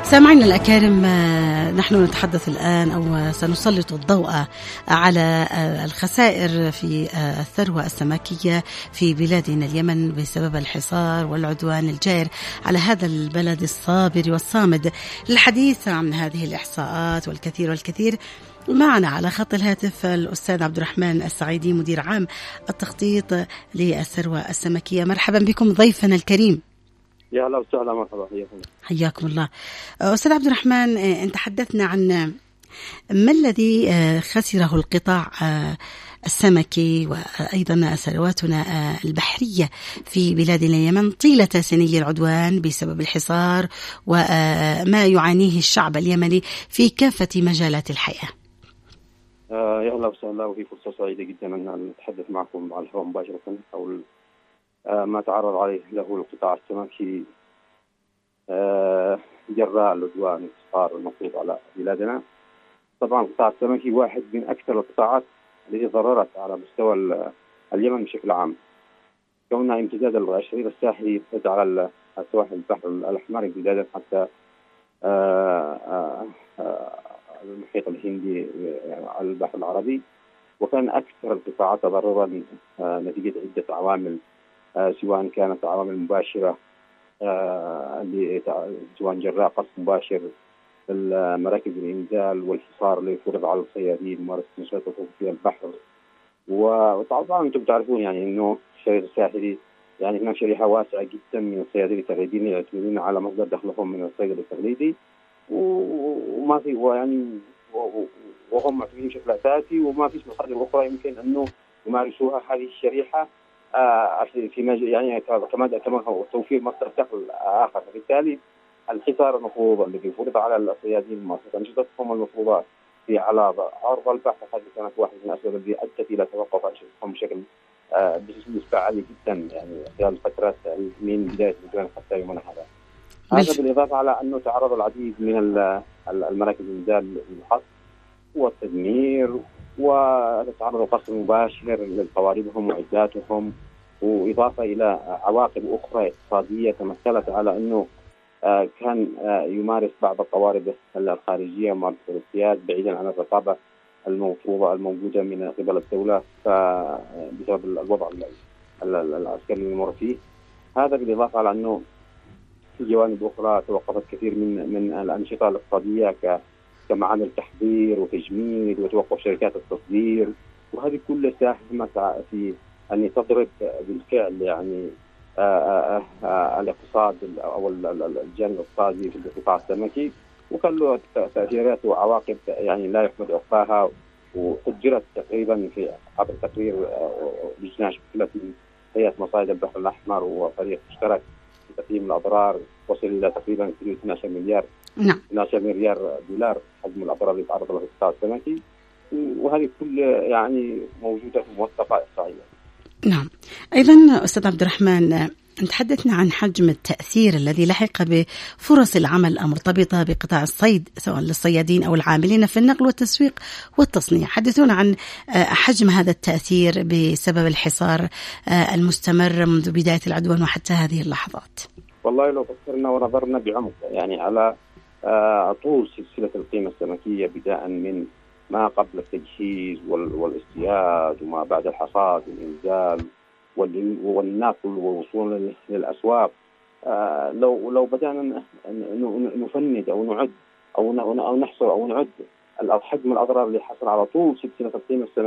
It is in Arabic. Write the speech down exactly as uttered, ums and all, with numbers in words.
سامعينا الأكارم، نحن نتحدث الآن أو سنسلط الضوء على الخسائر في الثروة السمكية في بلادنا اليمن بسبب الحصار والعدوان الجائر على هذا البلد الصابر والصامد. للحديث عن هذه الإحصاءات والكثير والكثير معنا على خط الهاتف الأستاذ عبد الرحمن السعيدي، مدير عام التخطيط للثروة السمكية. مرحبا بكم ضيفنا الكريم. يا هلا وسهلا، مرحبا، حياكم حياكم الله. أستاذ عبد الرحمن، أنت تحدثنا عن ما الذي خسره القطاع السمكي وأيضا ثرواتنا البحرية في بلاد اليمن طيلة سني العدوان بسبب الحصار وما يعانيه الشعب اليمني في كافة مجالات الحياة. آه يا هلا وسهلا، وهي فرصة سعيدة جدا أن نتحدث معكم على الهواء مباشرة حول آه ما تعرض عليه له القطاع السمكي آه جراء العدوان والحصار المفروض على بلادنا. طبعا القطاع السمكي واحد من أكثر القطاعات التي ضررت على مستوى اليمن بشكل عام، كونها امتداد الشريط الساحلي على سواحل البحر الأحمر امتدادا حتى آه آه آه المحيط الهندي على البحر العربي، وكان أكثر القطاعات تضررا آه نتيجة عدة عوامل، آه سواء كانت عوامل مباشرة آه سواء جراء قصف مباشر المراكز الإنزال والحصار اللي فرض على الصيادين ممارسة نشاطهم في البحر. وطبعا أنتم تعرفون يعني إنه الشريط الساحلي يعني هناك شريحة واسعة جدا من الصيادين التقليديين يعتمدون على مصدر دخلهم من الصيد التقليدي، وما في ويعني وهم معتمدين بشكل أساسي، وما فيش مصادر أخرى يمكن أنه يمارسوها هذه الشريحة آه في مجال يعني كمان كمان توفير مصدر دخل آخر. بالتالي الحصار المفروض الذي فرض على الصيادين ممارسة أنشطتهم المفروضة في على عرض البحر، هذه كانت واحد من الأسباب التي أدت إلى توقف أنشطتهم بشكل آه بنسبة عالية جدا يعني خلال فترة من بداية العدوان حتى يومنا هذا. هذا بالإضافة على أنه تعرض العديد من المراكز الإنزال للحصر والتدمير، وتعرض القصف المباشر لقواربهم وعداتهم، وإضافة إلى عواقب أخرى اقتصادية تمثلت على أنه آه كان آه يمارس بعض القوارب الخارجية ممارسة الاصطياد بعيدا عن الرقابة المفروضة الموجودة من قبل الدولة بسبب الوضع العسكري المر فيه. هذا بالإضافة على أنه في جوانب أخرى توقفت كثير من من الأنشطة الاقتصادية كمعامل التحضير وتجميد وتوقف شركات التصدير، وهذه كلها ساهمت في أن تضرب بالفعل يعني آآ آآ الاقتصاد أو الجانب الاقتصادي في القطاع السمكي، وكان له تأثيرات وعواقب يعني لا يحمد عقباها. وقدرت تقريبا في عبر تقرير لجنة شكلت من هيئة مصائد البحر الأحمر وفريق مشترك في تقييم الأضرار وصل إلى تقريبا اثني عشر مليار نعم اثني عشر مليار دولار حجم الأضرار اللي تعرض لها القطاع السمكي، وهذه كل يعني موجودة في موثقة إحصائية. نعم. أيضا أستاذ عبد الرحمن، تحدثنا عن حجم التأثير الذي لحق بفرص العمل المرتبطة بقطاع الصيد سواء للصيادين أو العاملين في النقل والتسويق والتصنيع. حدثونا عن حجم هذا التأثير بسبب الحصار المستمر منذ بداية العدوان وحتى هذه اللحظات. والله لو فكرنا ونظرنا بعمق يعني على طول سلسلة القيمة السمكية بداء من ما قبل التجهيز والاصطياد وما بعد الحصاد والإنزال والنقل والوصول للأسواق، آه لو لو بدأنا نفند أو نعد أو نحصر أو نعد حجم الأضرار اللي حصل على طول سلسلة القيمة السمكية